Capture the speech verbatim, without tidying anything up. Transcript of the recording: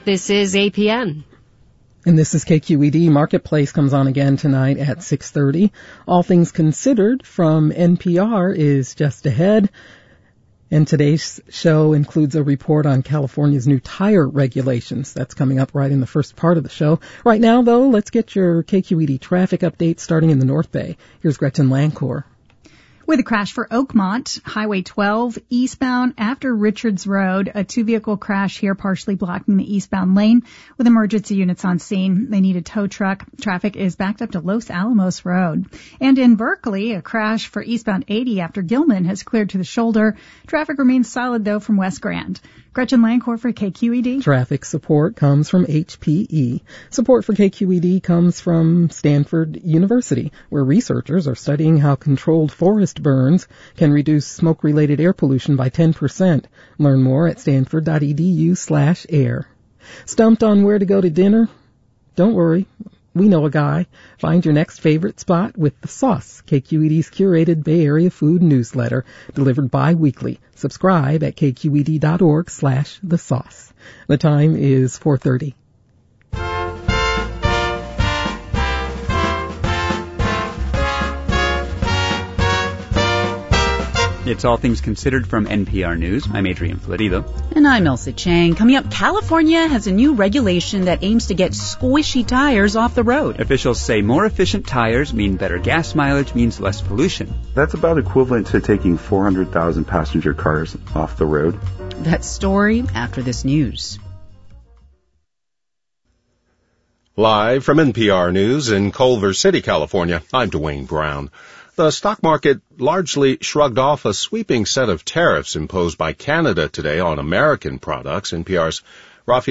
This is A P N. And this is K Q E D. Marketplace comes on again tonight at six thirty. All Things Considered from N P R is just ahead. And today's show includes a report on California's new tire regulations. That's coming up right in the first part of the show. Right now, though, let's get your K Q E D traffic update starting in the North Bay. Here's Gretchen Lancourt. With a crash for Oakmont, Highway twelve, eastbound after Richards Road. A two-vehicle crash here partially blocking the eastbound lane with emergency units on scene. They need a tow truck. Traffic is backed up to Los Alamos Road. And in Berkeley, a crash for eastbound eighty after Gilman has cleared to the shoulder. Traffic remains solid, though, from West Grand. Gretchen Lancourt for K Q E D. Traffic support comes from H P E. Support for K Q E D comes from Stanford University, where researchers are studying how controlled forest burns can reduce smoke-related air pollution by ten percent. Learn more at stanford.edu slash air. Stumped on where to go to dinner? Don't worry. We know a guy. Find your next favorite spot with The Sauce, K Q E D's curated Bay Area food newsletter, delivered bi-weekly. Subscribe at kqed.org slash The Sauce. The time is four thirty. It's All Things Considered from N P R News. I'm Adrian Florido. And I'm Elsa Chang. Coming up, California has a new regulation that aims to get squishy tires off the road. Officials say more efficient tires mean better gas mileage, means less pollution. That's about equivalent to taking four hundred thousand passenger cars off the road. That story after this news. Live from N P R News in Culver City, California, I'm Dwayne Brown. The stock market largely shrugged off a sweeping set of tariffs imposed by Canada today on American products. N P R's Rafael